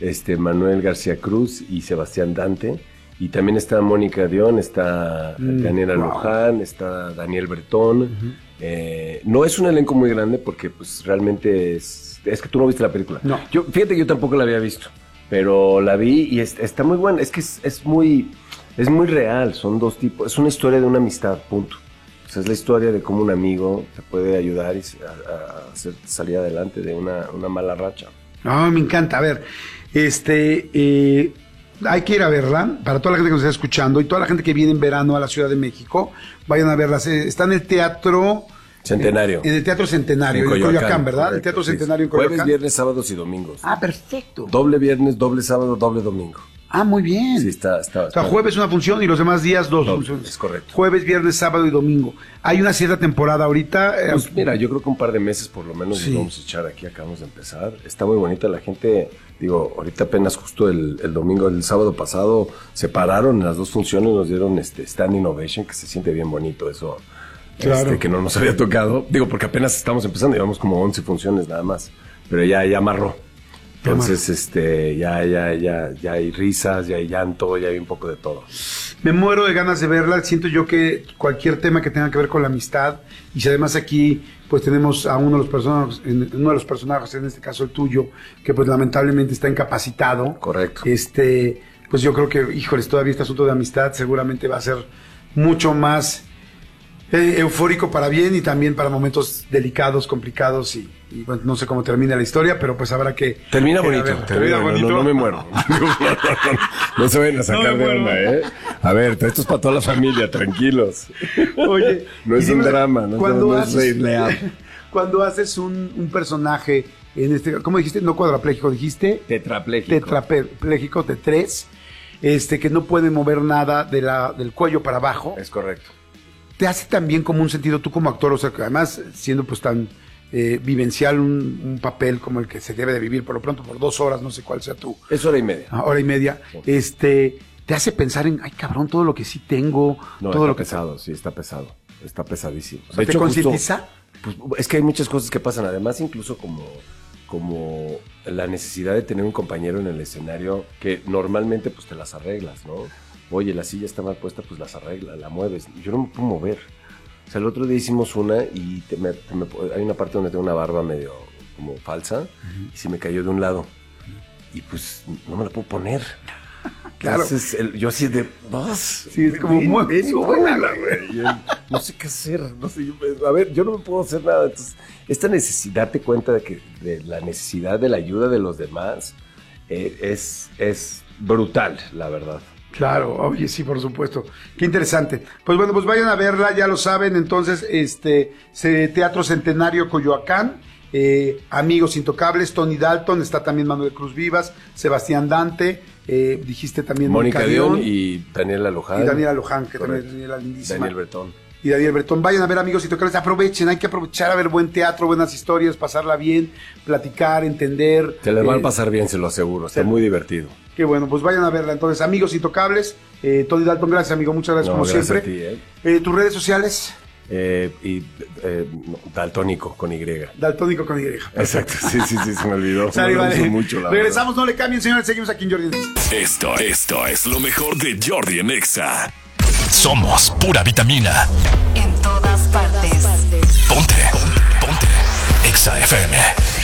Manuel García Cruz y Sebastián Dante. Y también está Mónica Dion, está Daniela Luján, está Daniel Bretón. No es un elenco muy grande porque pues realmente es que tú no viste la película. No. Fíjate que yo tampoco la había visto, pero la vi y está muy buena. Es que es muy real, son dos tipos. Es una historia de una amistad, punto. O sea, es la historia de cómo un amigo te puede ayudar y a hacer salir adelante de una mala racha. Me encanta. A ver, hay que ir a verla, para toda la gente que nos está escuchando y toda la gente que viene en verano a la Ciudad de México, vayan a verla. Está en el Teatro Centenario. En el Teatro Centenario, en Coyoacán, ¿verdad? Correcto, el Teatro sí. Centenario en Coyoacán. Jueves, viernes, sábados y domingos. Perfecto. Doble viernes, doble sábado, doble domingo. Muy bien. Sí, está. O sea, jueves una función y los demás días dos funciones. Es correcto. Jueves, viernes, sábado y domingo. Hay una cierta temporada ahorita. Pues mira, yo creo que un par de meses por lo menos nos vamos a echar aquí, acabamos de empezar. Está muy bonita la gente, ahorita apenas justo el domingo, el sábado pasado, se pararon en las dos funciones, nos dieron Standing Ovation, que se siente bien bonito eso. Claro. Que no nos había tocado. Porque apenas estamos empezando, llevamos como 11 funciones nada más. Pero ya amarró. Entonces, ya hay risas, ya hay llanto, ya hay un poco de todo. Me muero de ganas de verla. Siento yo que cualquier tema que tenga que ver con la amistad, y si además aquí pues tenemos a uno de los personajes, en este caso el tuyo, que pues lamentablemente está incapacitado. Correcto. Pues yo creo que, híjoles, todavía este asunto de amistad seguramente va a ser mucho más eufórico para bien y también para momentos delicados, complicados y bueno, no sé cómo termina la historia, pero pues habrá que... Termina bonito. Termina bonito. No me muero. No se vayan a sacar de onda, A ver, esto es para toda la familia, tranquilos. Oye, no es un drama, no es Rey Lear. Cuando haces un personaje, ¿cómo dijiste? No cuadrapléjico, dijiste... Tetrapléjico de 3, que no puede mover nada del cuello para abajo. Es correcto. ¿Te hace también como un sentido tú como actor? O sea, que además, siendo pues tan vivencial un papel como el que se debe de vivir por lo pronto por 2 horas, no sé cuál sea tú. Es hora y media. Hora y media. Sí. Te hace pensar en, ay cabrón, todo lo que sí tengo. No, todo está lo que pesado, sí, está pesado. Está pesadísimo. O sea, ¿te concientiza? Pues es que hay muchas cosas que pasan. Además, incluso como la necesidad de tener un compañero en el escenario que normalmente pues te las arreglas, ¿no? Oye, la silla está mal puesta, pues las arreglas, la mueves. Yo no me puedo mover. O sea, el otro día hicimos una y hay una parte donde tengo una barba medio como falsa y se me cayó de un lado. Y pues no me la puedo poner. Claro. Entonces, yo así de, vas. Sí, es como mueve, güey. No sé qué hacer. No sé, yo no me puedo hacer nada. Entonces, esta necesidad, te cuenta de la necesidad de la ayuda de los demás, es brutal, la verdad. Claro, oye, sí, por supuesto. Qué interesante. Pues bueno, pues vayan a verla, ya lo saben. Entonces, Teatro Centenario Coyoacán, Amigos Intocables, Tony Dalton, está también Manuel Cruz Vivas, Sebastián Dante, dijiste también Mónica Dion y Daniela Luján. Y Daniela Luján, que también es Daniela lindísima. Daniel Bretón. Y Daniel Bretón. Vayan a ver Amigos Intocables, aprovechen, hay que aprovechar a ver buen teatro, buenas historias, pasarla bien, platicar, entender. Te la van a pasar bien, se lo aseguro, está muy divertido. Qué bueno, pues vayan a verla. Entonces, Amigos Intocables, Tony Dalton, gracias amigo, muchas gracias como gracias siempre. A ti, ¿Tus redes sociales? Daltónico con Y. Daltónico con Y. Exacto, sí, se me olvidó. Sale, vale. Mucho, regresamos, no le cambien, señores, seguimos aquí en Jordi en Exa. Esto es lo mejor de Jordi en Exa. Somos pura vitamina. En todas partes. Ponte. Exa FM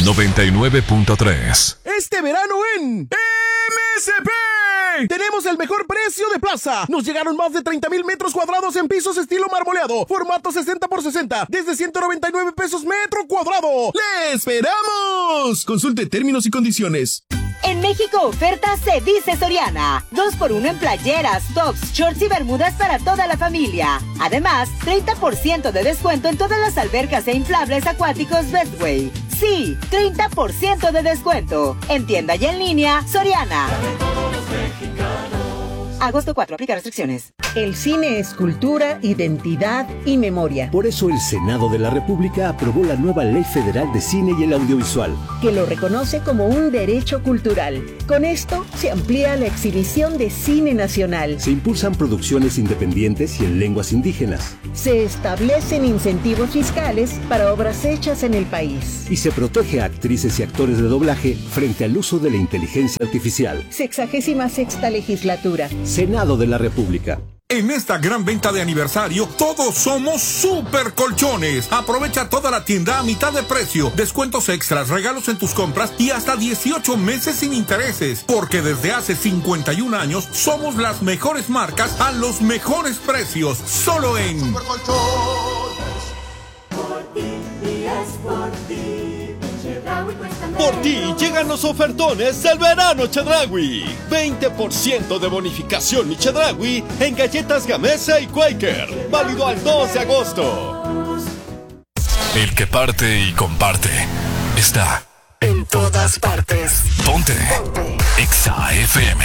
99.3. Este verano en MSP tenemos el mejor precio de plaza. Nos llegaron más de 30,000 metros cuadrados en pisos estilo marmoleado, formato 60x60, desde 199 pesos metro cuadrado. ¡Le esperamos! Consulte términos y condiciones. En México oferta se dice Soriana. 2x1 en playeras, tops, shorts y bermudas para toda la familia. Además, 30% de descuento en todas las albercas e inflables acuáticos Bestway. Sí, 30% de descuento. En tienda y en línea, Soriana. Agosto 4, aplica restricciones. El cine es cultura, identidad y memoria. Por eso el Senado de la República aprobó la nueva Ley Federal de Cine y el Audiovisual, que lo reconoce como un derecho cultural. Con esto se amplía la exhibición de cine nacional. Se impulsan producciones independientes y en lenguas indígenas. Se establecen incentivos fiscales para obras hechas en el país. Y se protege a actrices y actores de doblaje frente al uso de la inteligencia artificial. 66ª legislatura. Senado de la República. En esta gran venta de aniversario, todos somos Super Colchones. Aprovecha toda la tienda a mitad de precio, descuentos extras, regalos en tus compras y hasta 18 meses sin intereses. Porque desde hace 51 años somos las mejores marcas a los mejores precios. Solo en Super Colchones. Por ti, es por ti. Por ti llegan los ofertones del verano Chedraui. 20% de bonificación y Chedraui en galletas Gamesa y Quaker. Válido al 2 de agosto. El que parte y comparte está en todas partes. Ponte Exa FM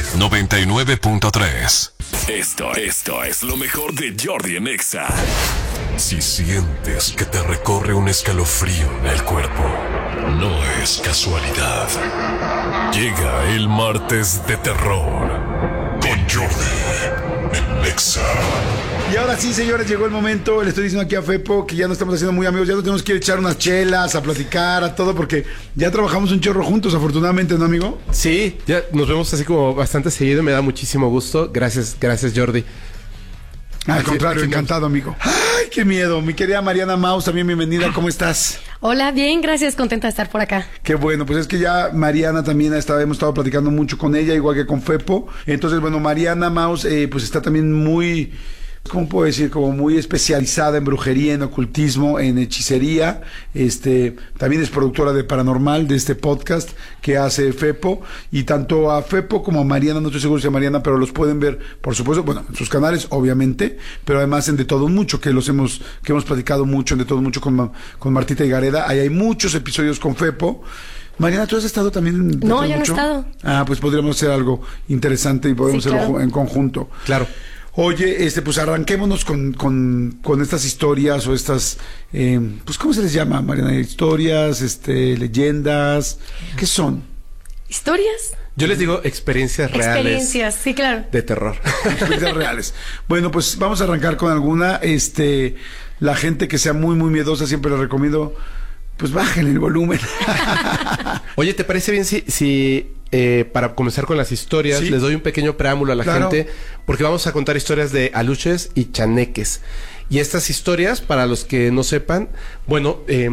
99.3. Esto es lo mejor de Jordi en Exa. Si sientes que te recorre un escalofrío en el cuerpo, no es casualidad. Llega el martes de terror con Jordi en Exa. Y ahora sí, señores, llegó el momento. Le estoy diciendo aquí a Fepo que ya nos estamos haciendo muy amigos. Ya nos tenemos que ir a echar unas chelas, a platicar, a todo, porque ya trabajamos un chorro juntos, afortunadamente, ¿no, amigo? Sí, ya nos vemos así como bastante seguido. Me da muchísimo gusto. Gracias, Jordi. Al contrario, encantado, amigo. ¡Ay, qué miedo! Mi querida Mariana Maus, también bienvenida. ¿Cómo estás? Hola, bien, gracias. Contenta de estar por acá. Qué bueno, pues es que ya Mariana también hemos estado platicando mucho con ella, igual que con Fepo. Entonces, bueno, Mariana Maus, pues está también muy... ¿Cómo puedo decir? Como muy especializada en brujería, en ocultismo, en hechicería. También es productora de Paranormal, de este podcast que hace Fepo. Y tanto a Fepo como a Mariana, no estoy seguro si a Mariana, pero los pueden ver, por supuesto, bueno, en sus canales, obviamente, pero además en De Todo Un Mucho, que hemos platicado mucho, en De Todo Un Mucho con Martita Higareda. Ahí hay muchos episodios con Fepo. Mariana, ¿tú has estado también en No, yo no he estado. Ah, pues podríamos hacer algo interesante y podemos hacerlo en conjunto. Claro. Oye, pues arranquémonos con estas historias o estas, pues ¿cómo se les llama, Mariana? Historias, leyendas, ¿qué son? ¿Historias? Yo les digo experiencias reales. Experiencias, sí, claro. De terror. Experiencias reales. Bueno, pues vamos a arrancar con alguna, la gente que sea muy, muy miedosa, siempre les recomiendo, pues bajen el volumen. Oye, ¿te parece bien si para comenzar con las historias, les doy un pequeño preámbulo a la gente? Porque vamos a contar historias de aluches y chaneques. Y estas historias, para los que no sepan, bueno,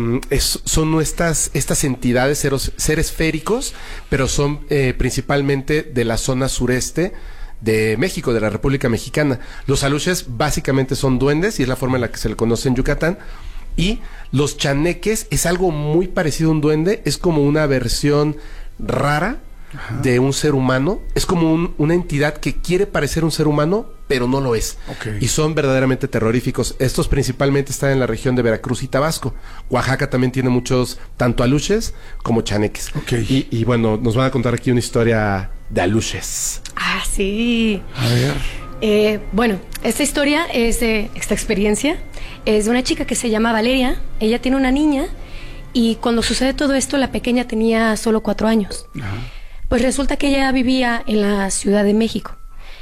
son estas entidades, seres féricos, pero son principalmente de la zona sureste de México, de la República Mexicana. Los aluches básicamente son duendes y es la forma en la que se le conoce en Yucatán. Y los chaneques es algo muy parecido a un duende, es como una versión rara de un ser humano. Es como una entidad que quiere parecer un ser humano, pero no lo es. Y son verdaderamente terroríficos. Estos principalmente están en la región de Veracruz y Tabasco. Oaxaca también tiene muchos, tanto aluches como chaneques. Y bueno, nos van a contar aquí una historia de aluches. Ah, sí. A ver. Bueno, esta historia esta experiencia es de una chica que se llama Valeria. Ella tiene una niña y cuando sucede todo esto, la pequeña tenía solo 4 años. Pues resulta que ella vivía en la Ciudad de México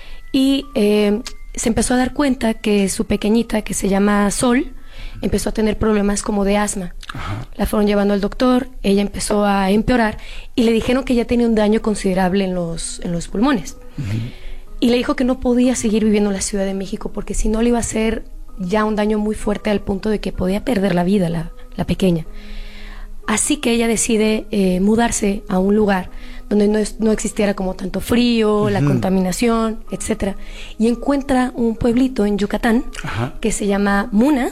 y se empezó a dar cuenta que su pequeñita, que se llama Sol, empezó a tener problemas como de asma. La fueron llevando al doctor, ella empezó a empeorar y le dijeron que ya tenía un daño considerable en los pulmones. Y le dijo que no podía seguir viviendo en la Ciudad de México porque si no le iba a hacer ya un daño muy fuerte al punto de que podía perder la vida la pequeña. Así que ella decide mudarse a un lugar donde no existiera como tanto frío, la contaminación, etcétera. Y encuentra un pueblito en Yucatán que se llama Muna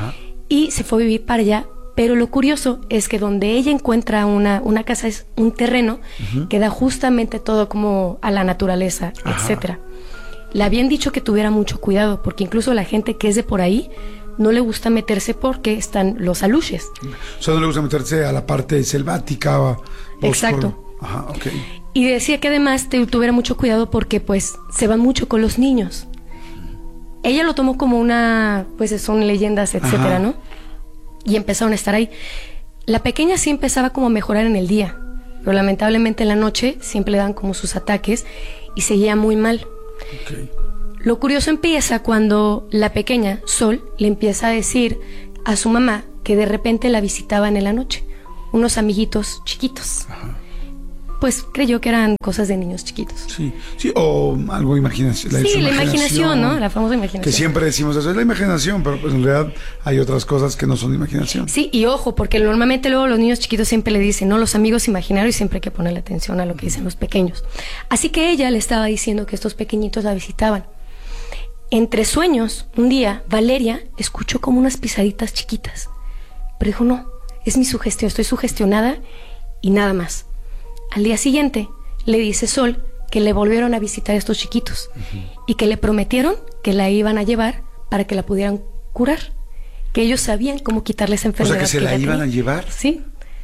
y se fue a vivir para allá. Pero lo curioso es que donde ella encuentra una casa es un terreno que da justamente todo como a la naturaleza, etcétera. Le habían dicho que tuviera mucho cuidado porque incluso la gente que es de por ahí no le gusta meterse porque están los aluches. O sea, no le gusta meterse a la parte selvática. Exacto. Y decía que además tuviera mucho cuidado porque pues se van mucho con los niños. Ella lo tomó como pues son leyendas, etcétera, ¿no? Y empezaron a estar ahí. La pequeña sí empezaba como a mejorar en el día, pero lamentablemente en la noche siempre le dan como sus ataques y seguía muy mal. Okay. Lo curioso empieza cuando la pequeña, Sol, le empieza a decir a su mamá que de repente la visitaban en la noche unos amiguitos chiquitos. Ajá. Pues creyó que eran cosas de niños chiquitos. Sí, o algo de imaginación. La imaginación, ¿no? La famosa imaginación. Que siempre decimos eso, es la imaginación, pero pues en realidad hay otras cosas que no son imaginación. Sí, y ojo, porque normalmente luego los niños chiquitos siempre le dicen, no, los amigos imaginarios, siempre hay que ponerle atención a lo que dicen los pequeños. Así que ella le estaba diciendo que estos pequeñitos la visitaban. Entre sueños, un día, Valeria escuchó como unas pisaditas chiquitas. Pero dijo, no, es mi sugestión, estoy sugestionada y nada más. Al día siguiente, le dice Sol que le volvieron a visitar a estos chiquitos y que le prometieron que la iban a llevar para que la pudieran curar. Que ellos sabían cómo quitarle esa enfermedad. O sea, que se la iban a llevar. Sí.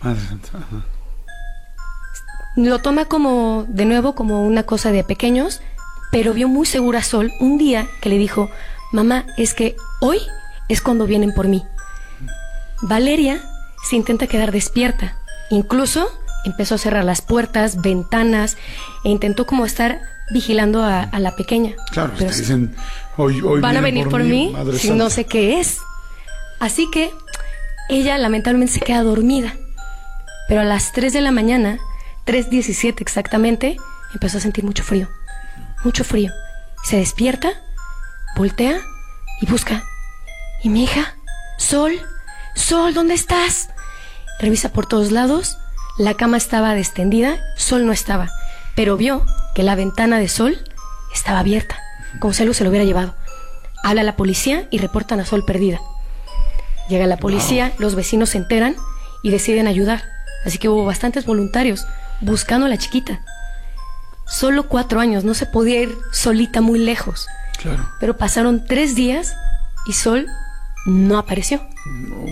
Lo toma como, de nuevo, como una cosa de pequeños, pero vio muy segura a Sol un día que le dijo, mamá, es que hoy es cuando vienen por mí. Valeria se intenta quedar despierta, incluso empezó a cerrar las puertas, ventanas, e intentó como estar vigilando a la pequeña. Claro, pero dicen, hoy van a venir por mí, si no sé qué es. Así que ella lamentablemente se queda dormida. Pero a las 3 de la mañana, 3:17 exactamente, empezó a sentir mucho frío. Mucho frío. Se despierta, voltea y busca. ¿Y mi hija? Sol, ¿dónde estás? Revisa por todos lados. La cama estaba destendida, Sol no estaba, pero vio que la ventana de Sol estaba abierta, como si algo se lo hubiera llevado. Habla a la policía y reportan a Sol perdida. Llega la policía, los vecinos se enteran y deciden ayudar. Así que hubo bastantes voluntarios buscando a la chiquita. Solo 4 años, no se podía ir solita muy lejos. Claro. Pero pasaron 3 días y Sol no apareció. No.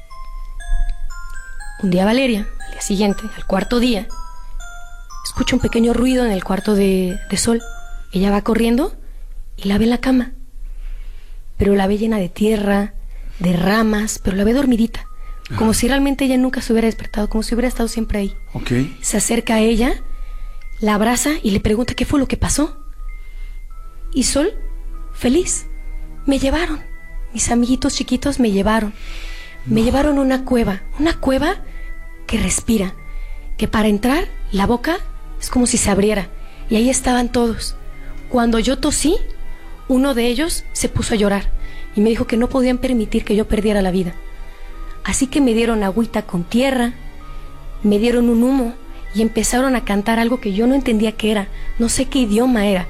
Un día Valeria, al día siguiente, al 4.º día, escucha un pequeño ruido en el cuarto de Sol. Ella va corriendo y la ve en la cama. Pero la ve llena de tierra, de ramas, pero la ve dormidita. Como si realmente ella nunca se hubiera despertado, como si hubiera estado siempre ahí. Okay. Se acerca a ella, la abraza y le pregunta qué fue lo que pasó. Y Sol, feliz, me llevaron. Mis amiguitos chiquitos me llevaron. Me llevaron a una cueva que respira, que para entrar la boca es como si se abriera, y ahí estaban todos. Cuando yo tosí, uno de ellos se puso a llorar y me dijo que no podían permitir que yo perdiera la vida. Así que me dieron agüita con tierra, me dieron un humo y empezaron a cantar algo que yo no entendía qué era, no sé qué idioma era.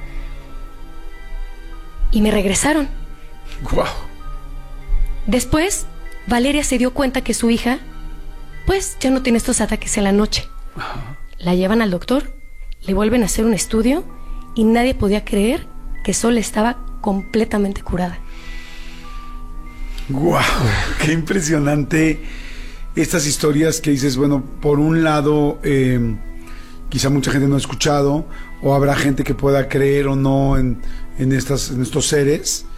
Y me regresaron. Wow. Después, Valeria se dio cuenta que su hija, pues, ya no tiene estos ataques en la noche. Ajá. La llevan al doctor, le vuelven a hacer un estudio y nadie podía creer que Sol estaba completamente curada. ¡Guau! ¡Qué impresionante! Estas historias que dices, bueno, por un lado, quizá mucha gente no ha escuchado, o habrá gente que pueda creer o no en estos seres.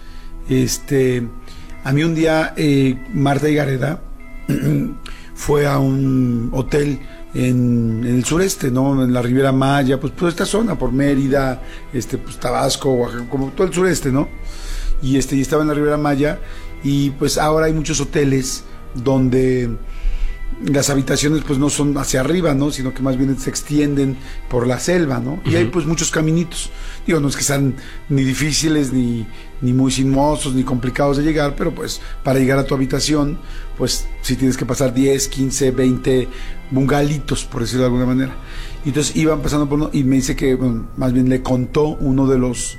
A mí un día Marta Higareda fue a un hotel en el sureste, ¿no? En la Riviera Maya, pues esta zona, por Mérida, pues Tabasco, Oaxaca, como todo el sureste, ¿no? Y estaba en la Riviera Maya, y pues ahora hay muchos hoteles donde las habitaciones pues no son hacia arriba, ¿no? Sino que más bien se extienden por la selva, ¿no? Y hay pues muchos caminitos. Digo, no es que sean ni difíciles, ni muy sinuosos, ni complicados de llegar, pero pues para llegar a tu habitación, pues sí tienes que pasar 10, 15, 20 bungalitos, por decirlo de alguna manera. Y entonces iban pasando por uno, y me dice que, bueno, más bien le contó uno de los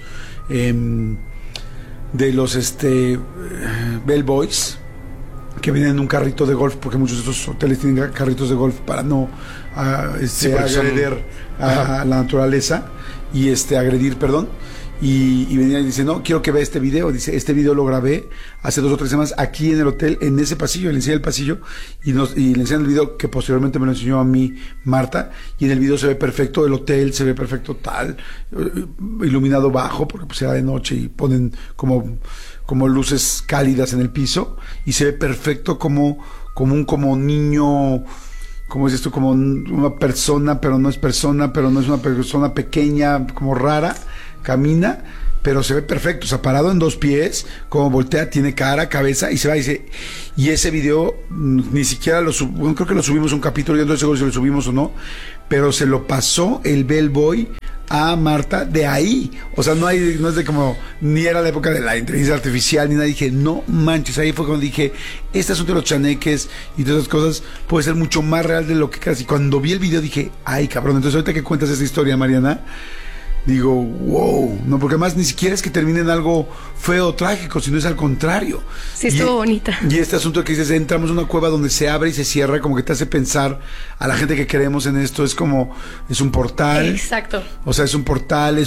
bellboys, que vienen en un carrito de golf, porque muchos de estos hoteles tienen carritos de golf para no agredir a la naturaleza y agredir, perdón. y venía y dice, no, quiero que vea este video. Dice, este video lo grabé hace 2 o 3 semanas aquí en el hotel, en ese pasillo. Le enseñé el pasillo y le enseñé el video que posteriormente me lo enseñó a mí Marta, y en el video se ve perfecto el hotel, se ve perfecto tal, iluminado bajo, porque pues era de noche y ponen como luces cálidas en el piso, y se ve perfecto como un niño, como dices tú, como una persona, pero no es una persona pequeña, como rara, camina, pero se ve perfecto, o sea, parado en 2 pies, como voltea, tiene cara, cabeza, y se va y dice, y ese video ni siquiera bueno, creo que lo subimos un capítulo, yo no estoy seguro si lo subimos o no, pero se lo pasó el bellboy a Marta de ahí, o sea, no es de como, ni era la época de la inteligencia artificial ni nada. Dije, no manches, ahí fue cuando dije, este asunto de los chaneques y todas esas cosas puede ser mucho más real de lo que casi. Cuando vi el video dije, ay cabrón. Entonces ahorita que cuentas esa historia, Mariana, digo, wow, no, porque además ni siquiera es que termine en algo feo o trágico, sino es al contrario. Sí, estuvo bonita. Y este asunto que dices, entramos en una cueva donde se abre y se cierra, como que te hace pensar a la gente que creemos en esto, es un portal. Exacto. O sea, es un portal,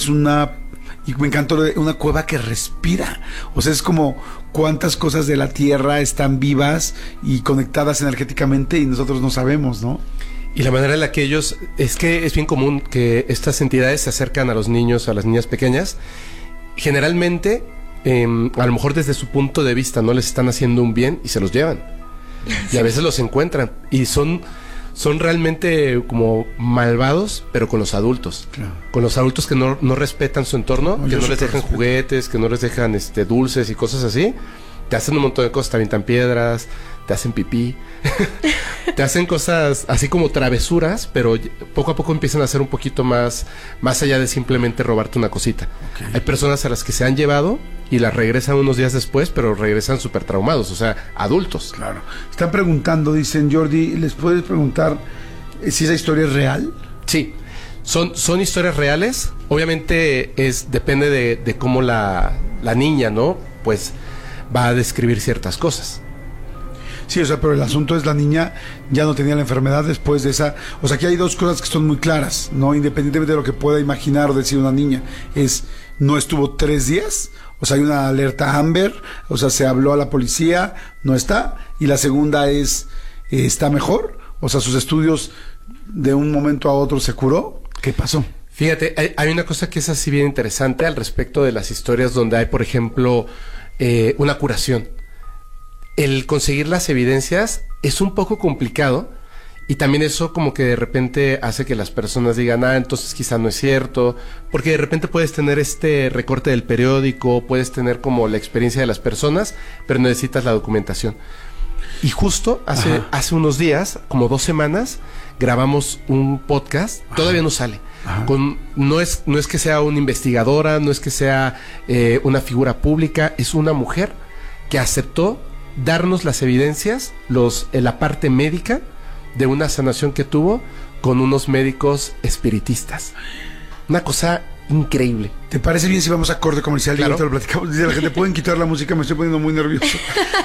y me encantó una cueva que respira. O sea, es como cuántas cosas de la Tierra están vivas y conectadas energéticamente y nosotros no sabemos, ¿no? Y la manera en la que ellos, es que es bien común que estas entidades se acercan a los niños, a las niñas pequeñas, generalmente, a lo mejor desde su punto de vista no les están haciendo un bien y se los llevan. Y a veces los encuentran y son realmente como malvados, pero con los adultos. Claro. Con los adultos que no respetan su entorno, que no les dejan juguetes, que no les dejan dulces y cosas así. Te hacen un montón de cosas, te avientan piedras, te hacen pipí, te hacen cosas así como travesuras, pero poco a poco empiezan a ser un poquito más allá de simplemente robarte una cosita. Okay. Hay personas a las que se han llevado y las regresan unos días después, pero regresan súper traumados, o sea, adultos. Claro. Están preguntando, dicen, Jordi, ¿les puedes preguntar si esa historia es real? Sí, son historias reales. Obviamente depende de cómo la niña, ¿no? Pues va a describir ciertas cosas. Sí, o sea, pero el asunto es la niña ya no tenía la enfermedad después de esa. O sea, aquí hay 2 cosas que son muy claras, ¿no? Independientemente de lo que pueda imaginar o decir una niña, no estuvo 3 días, o sea, hay una alerta Amber, o sea, se habló a la policía, no está. Y la segunda está mejor, o sea, sus estudios de un momento a otro se curó. ¿Qué pasó? Fíjate, hay una cosa que es así bien interesante al respecto de las historias donde hay, por ejemplo, una curación. El conseguir las evidencias es un poco complicado y también eso como que de repente hace que las personas digan, entonces quizá no es cierto, porque de repente puedes tener este recorte del periódico, puedes tener como la experiencia de las personas, pero necesitas la documentación. Y justo hace unos días, como 2 semanas, grabamos un podcast, todavía no sale. No es que sea una investigadora, no es que sea una figura pública, es una mujer que aceptó darnos las evidencias, la parte médica de una sanación que tuvo con unos médicos espiritistas. Una cosa increíble. ¿Te parece bien si vamos a corte comercial? Claro. Y ahorita lo platicamos. Dice la gente, ¿pueden quitar la música? Me estoy poniendo muy nervioso.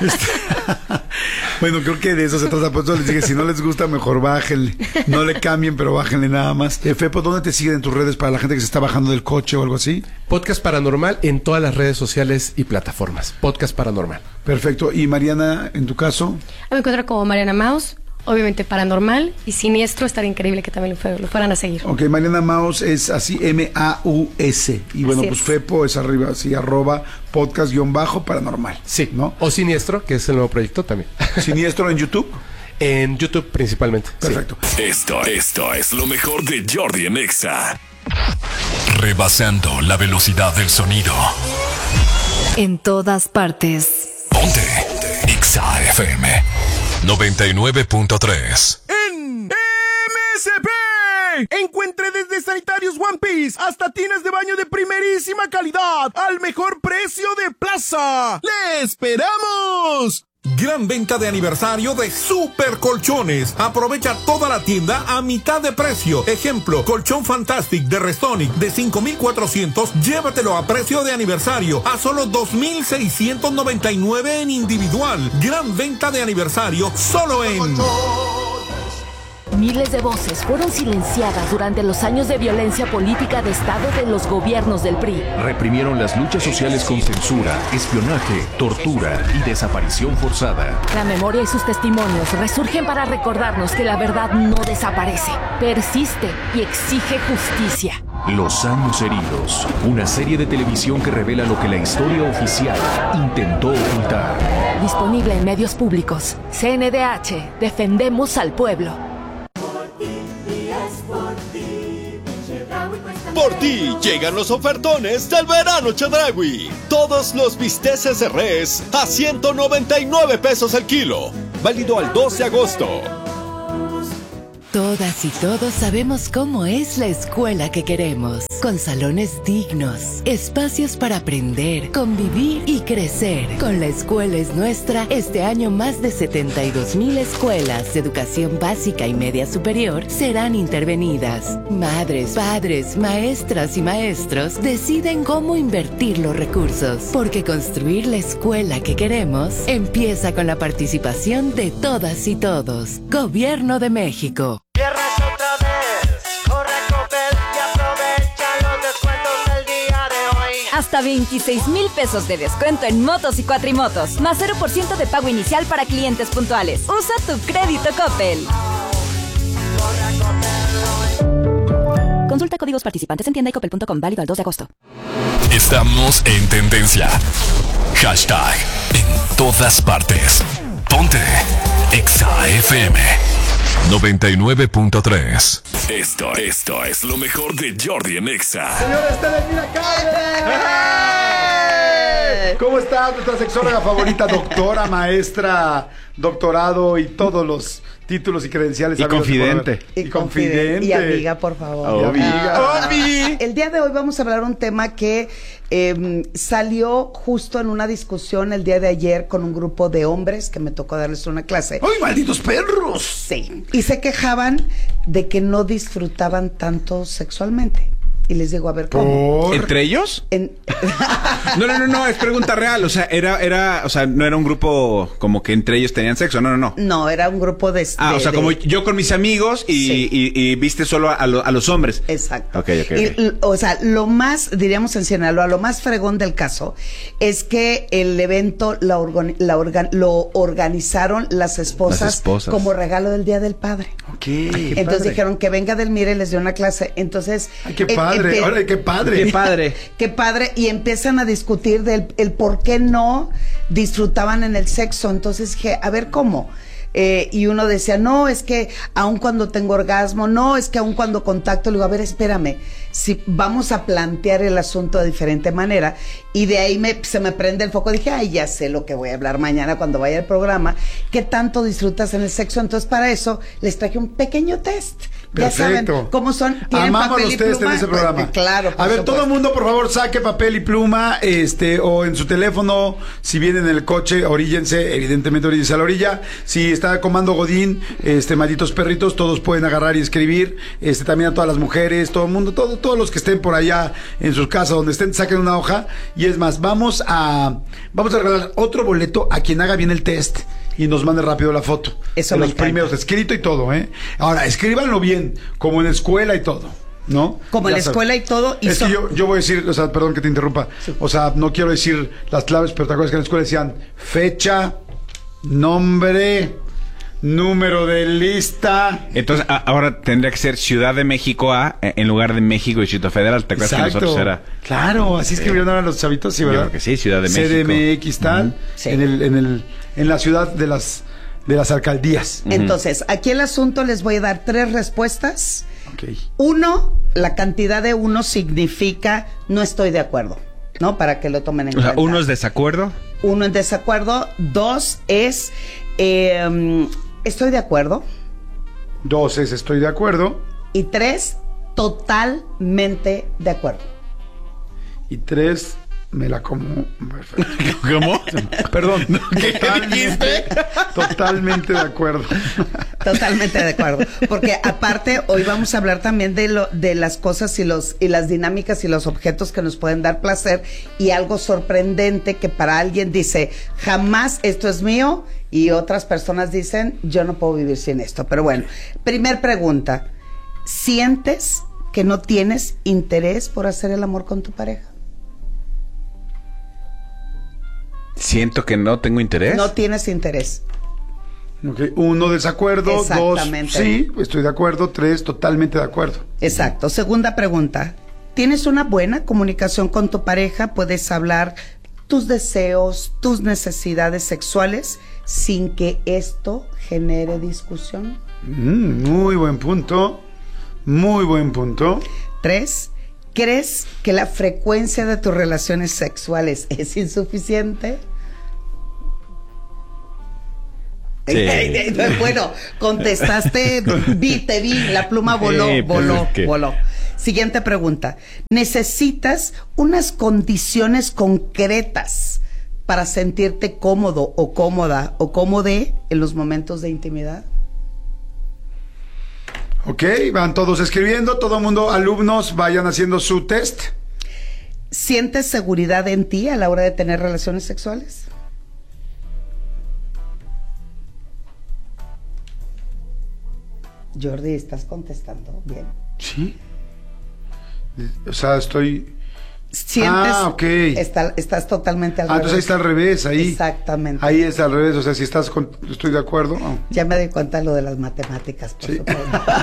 Bueno, creo que de eso se trata. Por eso les dije, si no les gusta, mejor bájenle. No le cambien, pero bájenle nada más. Fepo, ¿dónde te siguen en tus redes para la gente que se está bajando del coche o algo así? Podcast Paranormal en todas las redes sociales y plataformas. Podcast Paranormal. Perfecto. ¿Y Mariana, en tu caso? Me encuentro como Mariana Maus. Obviamente Paranormal y Siniestro, estaría increíble que también lo fueran a seguir. Ok, Mariana Maus es así, M-A-U-S. Y bueno, así pues es. Fepo es arriba, así, @podcast_paranormal. Sí, ¿no? O Siniestro, que es el nuevo proyecto también. ¿Siniestro en YouTube? En YouTube principalmente. Perfecto. Sí. Esto es lo mejor de Jordi en Exa. Rebasando la velocidad del sonido. En todas partes. Ponte Exa FM 99.3. En MSP encuentre desde sanitarios One Piece hasta tinas de baño de primerísima calidad al mejor precio de plaza. ¡Le esperamos! Gran venta de aniversario de Super Colchones. Aprovecha toda la tienda a mitad de precio. Ejemplo, colchón Fantastic de Restonic de 5,400. Llévatelo a precio de aniversario a solo 2,699 en individual. Gran venta de aniversario solo en Miles de voces fueron silenciadas durante los años de violencia política de Estado de los gobiernos del PRI. Reprimieron las luchas sociales con censura, espionaje, tortura y desaparición forzada. La memoria y sus testimonios resurgen para recordarnos que la verdad no desaparece, persiste y exige justicia. Los años heridos, una serie de televisión que revela lo que la historia oficial intentó ocultar. Disponible en medios públicos. CNDH, defendemos al pueblo. Por ti llegan los ofertones del verano Chedraui. Todos los bisteces de res a 199 pesos el kilo. Válido al 2 de agosto. Todas y todos sabemos cómo es la escuela que queremos, con salones dignos, espacios para aprender, convivir y crecer. Con La Escuela es Nuestra, este año más de 72,000 escuelas de educación básica y media superior serán intervenidas. Madres, padres, maestras y maestros deciden cómo invertir los recursos, porque construir la escuela que queremos empieza con la participación de todas y todos. Gobierno de México. Viernes otra vez, corre a Coppel y aprovecha los descuentos del día de hoy. Hasta 26,000 pesos de descuento en motos y cuatrimotos, más 0% de pago inicial para clientes puntuales. Usa tu crédito Coppel. Consulta códigos participantes en tienda y coppel.com, válido al 2 de agosto. Estamos en tendencia. Hashtag en todas partes. Ponte Exa FM 99.3. Esto es lo mejor de Jordi en Exa. Señora Televina Calle. ¿Cómo estás? Nuestra sexóloga favorita, doctora, maestra, doctorado y todos los títulos y credenciales. Y confidente. Y confidente. Y amiga, por favor. Oh, amiga. El día de hoy vamos a hablar un tema que salió justo en una discusión el día de ayer con un grupo de hombres que me tocó darles una clase. ¡Ay, malditos perros! Sí. Y se quejaban de que no disfrutaban tanto sexualmente. Y les digo, a ver, ¿cómo? ¿Entre ellos? No, es pregunta real. O sea, o sea, no era un grupo como que entre ellos tenían sexo, no. No, era un grupo de... o sea, como yo con mis amigos y viste solo a los hombres. Exacto. Ok. O sea, lo más, diríamos en Sinaloa, lo más fregón del caso es que el evento lo organizaron las esposas como regalo del Día del Padre. Ok. Entonces dijeron que venga Delmira y les dio una clase. Entonces... Ay, qué padre. Ahora, qué padre. Qué padre. Y empiezan a discutir el por qué no disfrutaban en el sexo. Entonces dije, a ver, ¿cómo? Y uno decía, no, es que aun cuando tengo orgasmo, no, es que aun cuando contacto, le digo, a ver, espérame, si vamos a plantear el asunto de diferente manera. Y de ahí se me prende el foco, dije, ay, ya sé lo que voy a hablar mañana cuando vaya al programa, ¿qué tanto disfrutas en el sexo? Entonces, para eso, les traje un pequeño test. Perfecto. Ya saben cómo son. ¿Tienen amamos papel los y test pluma? en ese programa. Claro. A ver, todo el mundo, por favor, saque papel y pluma, o en su teléfono, si viene en el coche, oríllense, evidentemente oríllense a la orilla. Si está comando Godín, malditos perritos, todos pueden agarrar y escribir. También a todas las mujeres, todo el mundo, todos los que estén por allá en sus casas, donde estén, saquen una hoja. Y es más, vamos a regalar otro boleto a quien haga bien el test y nos mande rápido la foto. Eso de me los encanta. primeros, escrito y todo, ¿eh? Ahora, escríbanlo bien, como en la escuela y todo, ¿no? Como en la escuela y todo. Es que yo voy a decir, o sea, perdón que te interrumpa, o sea, no quiero decir las claves, pero te acuerdas que en la escuela decían fecha, nombre, número de lista. Entonces, ahora tendría que ser Ciudad de México A en lugar de México y Distrito Federal. ¿Te acuerdas que nosotros era? Claro, así escribieron ahora los chavitos, sí, ¿verdad? Yo creo que sí, Ciudad de México. CDMX tal, Sí. en la ciudad de las alcaldías. Entonces, aquí el asunto, les voy a dar 3 respuestas. Okay. 1, la cantidad de 1 significa no estoy de acuerdo, ¿no? Para que lo tomen en cuenta. O sea, 1 es desacuerdo. 1 es desacuerdo. 2 es estoy de acuerdo. 2 es estoy de acuerdo. Y 3, totalmente de acuerdo. Y 3, me la como. ¿Cómo? Perdón. ¿Qué dijiste? Totalmente de acuerdo. Totalmente de acuerdo. Porque aparte, hoy vamos a hablar también de las cosas y las dinámicas y los objetos que nos pueden dar placer, y algo sorprendente que para alguien dice, jamás esto es mío, y otras personas dicen, yo no puedo vivir sin esto. Pero bueno, primer pregunta, ¿sientes que no tienes interés por hacer el amor con tu pareja? Siento que no tengo interés. No tienes interés. Okay. 1, desacuerdo. 2, sí, estoy de acuerdo. 3, totalmente de acuerdo. Exacto. Segunda pregunta, ¿tienes una buena comunicación con tu pareja? ¿Puedes hablar tus deseos, tus necesidades sexuales sin que esto genere discusión? Muy buen punto. Muy buen punto. 3, ¿crees que la frecuencia de tus relaciones sexuales es insuficiente? Sí. Bueno, contestaste, te vi, la pluma voló, Sí, pues es que... voló. Siguiente pregunta, ¿necesitas unas condiciones concretas para sentirte cómodo o cómoda o cómode en los momentos de intimidad? Ok, van todos escribiendo, todo el mundo, alumnos, vayan haciendo su test. ¿Sientes seguridad en ti a la hora de tener relaciones sexuales? Jordi, ¿estás contestando bien? Sí. O sea, estoy... ¿Sientes? Ok. Estás totalmente al revés. Entonces ahí está al revés, ahí. Exactamente. Ahí está al revés, o sea, si estás estoy de acuerdo. Oh. Ya me di cuenta de lo de las matemáticas, por supuesto.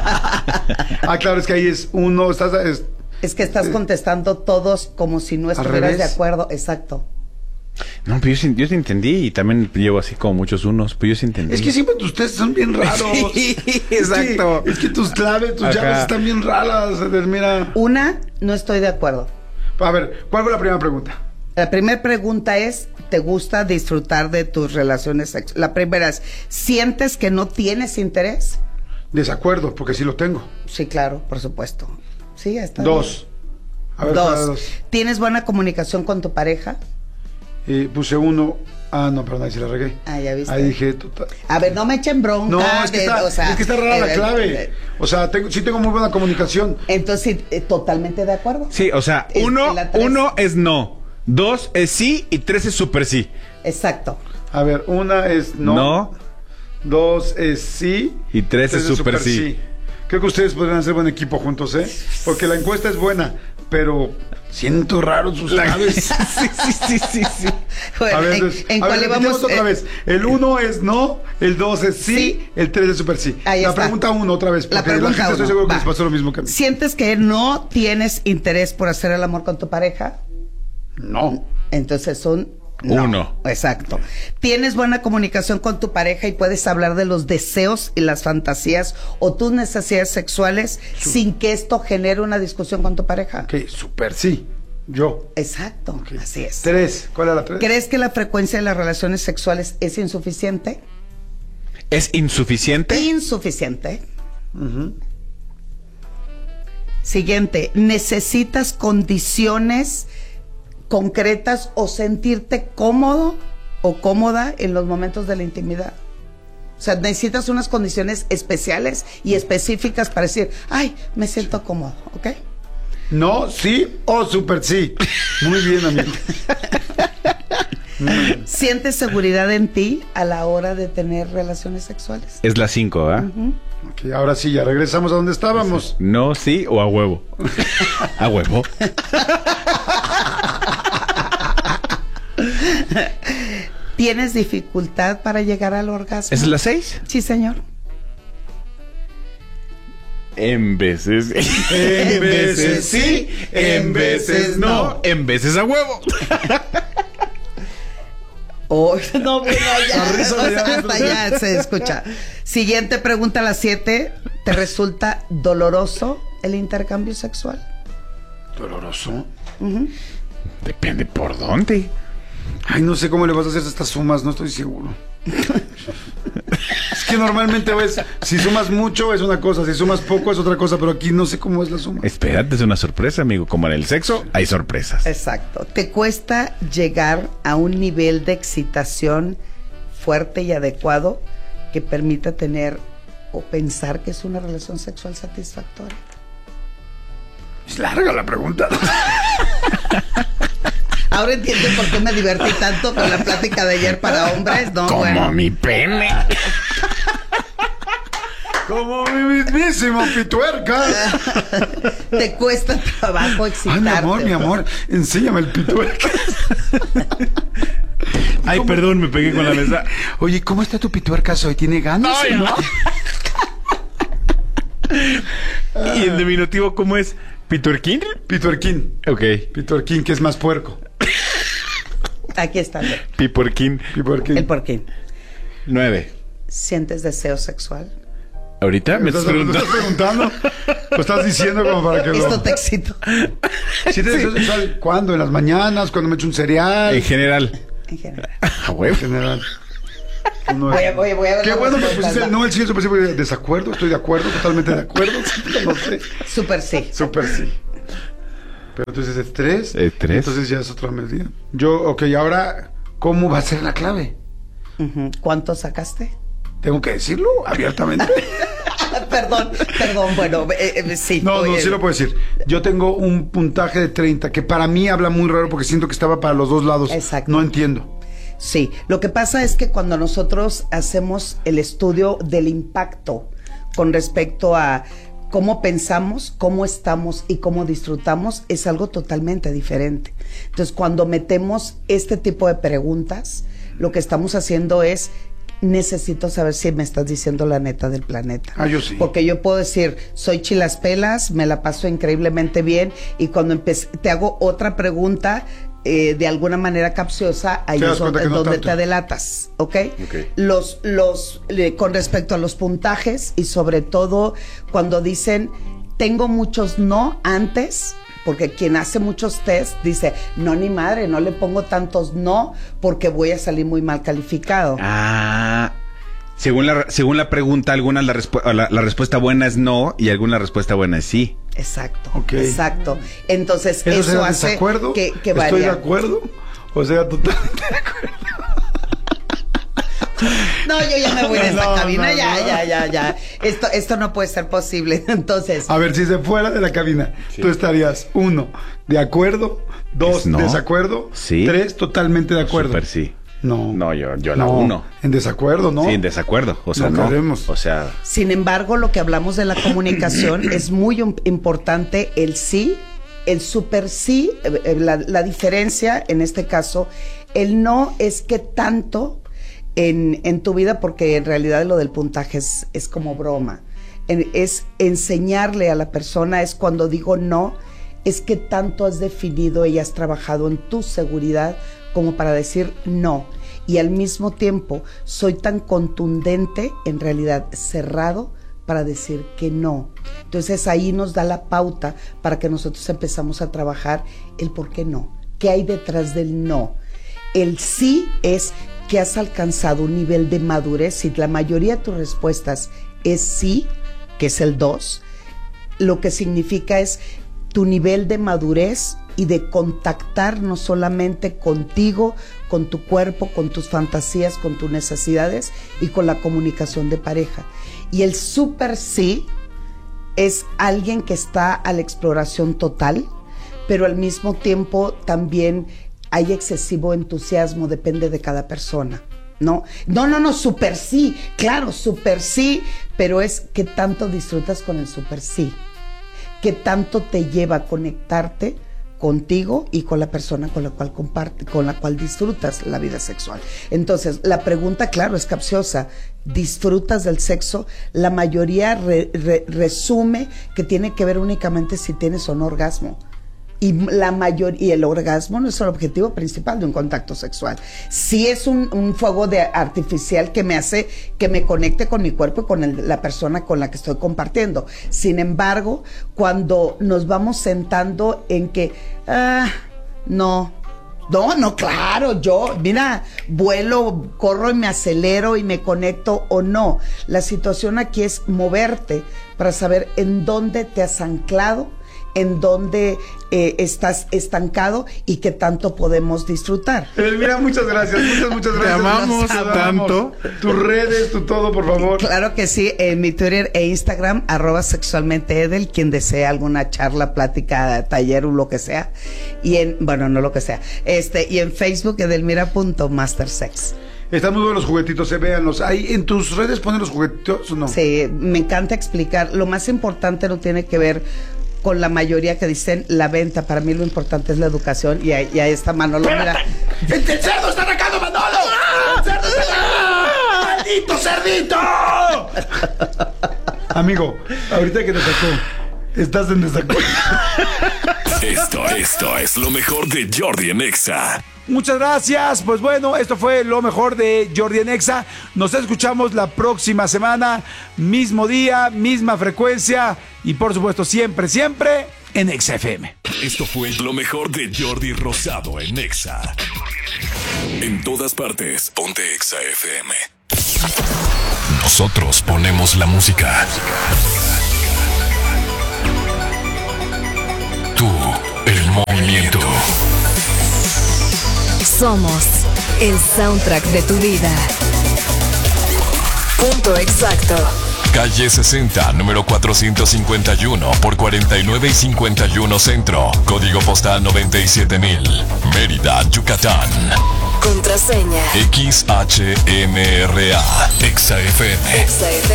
Claro, es que ahí es 1, es que estás contestando todos como si no estuvieras de acuerdo, exacto. No, pero yo sí entendí, y también llevo así como muchos unos, pero yo sí entendí. Es que siempre ustedes son bien raros. Sí, exacto. Es que tus claves, tus llaves están bien raras, mira. Una, no estoy de acuerdo. A ver, ¿cuál fue la primera pregunta? La primera pregunta es, ¿te gusta disfrutar de tus relaciones sexuales? La primera es, ¿sientes que no tienes interés? Desacuerdo, porque sí lo tengo. Sí, claro, por supuesto. Sí, está 2. A ver, 2. ¿Tienes buena comunicación con tu pareja? Puse 1. Ah, no, perdón, ahí sí la regué. Ah, ya viste. Ahí dije total. A ver, no me echen bronca. No, es que está rara la clave. O sea, sí tengo muy buena comunicación. Entonces, totalmente de acuerdo. Sí, o sea, 1 es no, 2 es sí y 3 es súper sí. Exacto. A ver, 1 es no. 2 es sí. Y 3 es súper sí. Creo que ustedes podrían hacer buen equipo juntos, ¿eh? Porque la encuesta es buena, pero siento raro sus claves. sí. Bueno, a ver, ¿en cuál íbamos? Otra vez. El 1 es no, el 2 es sí, el 3 es súper sí. Ahí la está. Pregunta 1 otra vez, porque la gente estoy seguro que les pasó lo mismo que a mí. ¿Sientes que no tienes interés por hacer el amor con tu pareja? No. Entonces son... No, 1. Exacto. ¿Tienes buena comunicación con tu pareja y puedes hablar de los deseos y las fantasías o tus necesidades sexuales sin que esto genere una discusión con tu pareja? Ok, súper sí. Yo. Exacto, así es. 3. ¿Cuál es la 3? ¿Crees que la frecuencia de las relaciones sexuales es insuficiente? ¿Es insuficiente? Insuficiente. Siguiente, ¿necesitas condiciones concretas o sentirte cómodo o cómoda en los momentos de la intimidad? O sea, necesitas unas condiciones especiales y específicas para decir, ay, me siento cómodo, ¿ok? No, sí o súper sí. Muy bien, amigo. ¿Sientes seguridad en ti a la hora de tener relaciones sexuales? Es la 5, ¿ah? Ok, ahora sí, ya regresamos a donde estábamos. No, sí o a huevo. A huevo. ¿Tienes dificultad para llegar al orgasmo? ¿Es la 6? Sí, señor. En veces. En veces sí, en veces no. En veces a huevo. Oh, no, bueno, ya, hasta ya se escucha. Siguiente pregunta, la 7. ¿Te resulta doloroso el intercambio sexual? ¿Doloroso? Depende por dónde. Ay, no sé cómo le vas a hacer estas sumas, no estoy seguro. Es que normalmente ves, si sumas mucho es una cosa, si sumas poco es otra cosa, pero aquí no sé cómo es la suma. Espérate, es una sorpresa, amigo. Como en el sexo, hay sorpresas. Exacto. ¿Te cuesta llegar a un nivel de excitación fuerte y adecuado que permita tener o pensar que es una relación sexual satisfactoria? Es larga la pregunta. Ahora entiendo por qué me divertí tanto con la plática de ayer para hombres, ¿no? Como bueno. mi pene. Como mi mismísimo pituerca. Te cuesta trabajo excitarte. Ay, mi amor, enséñame el pituerca. Ay, perdón, me pegué con la mesa. Oye, ¿cómo está tu pituerca hoy? ¿Tiene ganas? Ay, ¿no? ¿Y el diminutivo cómo es? ¿Pituerquín? Pituerquín. Ok. Pituerquín, que es más puerco. Aquí está. Piporquín. El porquín. 9. ¿Sientes deseo sexual? ¿Ahorita? ¿Me estás preguntando? ¿Lo estás diciendo como para que lo... Esto te excito. ¿Sientes deseo sexual? ¿Cuándo? ¿En las mañanas? ¿Cuando me echo un cereal? En general. En general. En general. No voy a ver. Qué bueno que pusiste el no, el sí, el super sí. Desacuerdo, estoy de acuerdo, totalmente de acuerdo. No sé. Súper sí. Súper sí. Pero entonces es 3. 3. Entonces ya es otra medida. Ahora, ¿cómo va a ser la clave? ¿Cuánto sacaste? ¿Tengo que decirlo abiertamente? Perdón, bueno, sí. No, sí lo puedo decir. Yo tengo un puntaje de 30, que para mí habla muy raro porque siento que estaba para los dos lados. Exacto. No entiendo. Sí, lo que pasa es que cuando nosotros hacemos el estudio del impacto con respecto a cómo pensamos, cómo estamos y cómo disfrutamos, es algo totalmente diferente. Entonces, cuando metemos este tipo de preguntas, lo que estamos haciendo es: necesito saber si me estás diciendo la neta del planeta. Yo sí. Porque yo puedo decir, soy chilaspelas, me la paso increíblemente bien, y cuando te hago otra pregunta, de alguna manera capciosa, ahí es donde te delatas, ¿ok? Con respecto a los puntajes, y sobre todo cuando dicen, tengo muchos no antes, porque quien hace muchos test dice, no, ni madre, no le pongo tantos no porque voy a salir muy mal calificado. Según la pregunta, algunas la respuesta buena es no y alguna respuesta buena es sí. Exacto, exacto. Entonces eso hace desacuerdo? que ¿Estoy varía. de acuerdo? O sea, totalmente de acuerdo. No, yo ya me voy de esta cabina, ya. Esto no puede ser posible. Entonces, a ver, si se fuera de la cabina, tú estarías 1, de acuerdo, 2, no. Desacuerdo, Sí. 3, totalmente de acuerdo. Súper sí. No, yo la 1. En desacuerdo, ¿no? Sí, en desacuerdo. O sea, no. Queremos. O sea. Sin embargo, lo que hablamos de la comunicación es muy importante, el sí, el super sí, la diferencia en este caso, el no es que tanto en tu vida, porque en realidad lo del puntaje es como broma, es enseñarle a la persona, es cuando digo no, es que tanto has definido y has trabajado en tu seguridad como para decir no, y al mismo tiempo soy tan contundente, en realidad cerrado, para decir que no. Entonces ahí nos da la pauta para que nosotros empezamos a trabajar el por qué no, qué hay detrás del no. El sí es que has alcanzado un nivel de madurez. Si la mayoría de tus respuestas es sí, que es el 2, lo que significa es tu nivel de madurez y de contactar no solamente contigo, con tu cuerpo, con tus fantasías, con tus necesidades y con la comunicación de pareja. Y el super sí es alguien que está a la exploración total, pero al mismo tiempo también hay excesivo entusiasmo, depende de cada persona. No, super sí, claro, super sí, pero es que tanto disfrutas con el super sí, que tanto te lleva a conectarte contigo y con la persona con la cual compartes, con la cual disfrutas la vida sexual. Entonces, la pregunta, claro, es capciosa. ¿Disfrutas del sexo? La mayoría resume que tiene que ver únicamente si tienes o no orgasmo. Y el orgasmo no es el objetivo principal de un contacto sexual. Sí es un fuego artificial que me hace que me conecte con mi cuerpo y con la persona con la que estoy compartiendo. Sin embargo, cuando nos vamos sentando en que, claro, yo, mira, vuelo, corro y me acelero y me conecto o no. La situación aquí es moverte para saber en dónde te has anclado en dónde estás estancado y qué tanto podemos disfrutar. Edelmira, muchas gracias, muchas gracias. Te amamos tanto. Tus redes, tu todo, por favor. Claro que sí, en mi Twitter e Instagram, @sexualmenteedel, quien desea alguna charla, plática, taller o lo que sea. Y no lo que sea. Y en Facebook, edelmira.mastersex. Están muy buenos los juguetitos, véanlos. ¿Ahí en tus redes ponen los juguetitos o no? Sí, me encanta explicar. Lo más importante no tiene que ver con la mayoría que dicen la venta. Para mí lo importante es la educación. Y ahí está Manolo, mira. ¡El cerdo está atacando, Manolo! ¡El cerdo está atacando! ¡Maldito cerdito! Amigo, ahorita que te sacó, estás en desacuerdo. Esto es lo mejor de Jordi en Exa. Muchas gracias. Pues bueno, esto fue lo mejor de Jordi en Exa. Nos escuchamos la próxima semana, mismo día, misma frecuencia y por supuesto siempre en Exa FM. Esto fue lo mejor de Jordi Rosado en Exa. En todas partes, ponte Exa FM. Nosotros ponemos la música. Tú, el movimiento. Somos el soundtrack de tu vida. Punto exacto. Calle 60, número 451 por 49 y 51 Centro. Código postal 97000. Mérida, Yucatán. Contraseña XHMRA. Exa FM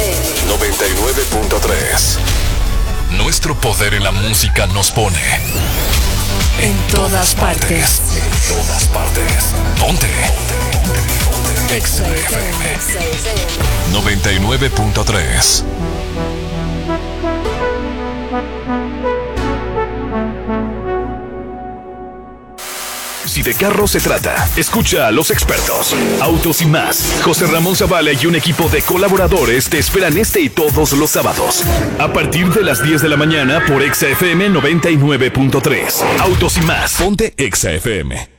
99.3. Nuestro poder en la música nos pone en todas partes. En todas partes. Ponte. Exa FM 99.3. Si de carro se trata, escucha a los expertos. Autos y más. José Ramón Zavala y un equipo de colaboradores te esperan este y todos los sábados. A partir de las 10 de la mañana por Exa FM 99.3. Autos y más. Ponte Exa FM.